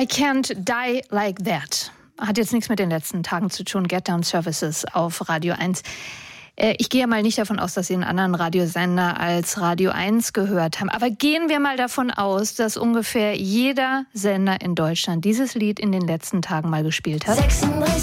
I Can't Die Like That. Hat jetzt nichts mit den letzten Tagen zu tun. Get Down Services auf Radio 1. Ich gehe ja mal nicht davon aus, dass Sie einen anderen Radiosender als Radio 1 gehört haben. Aber gehen wir mal davon aus, dass ungefähr jeder Sender in Deutschland dieses Lied in den letzten Tagen mal gespielt hat. 36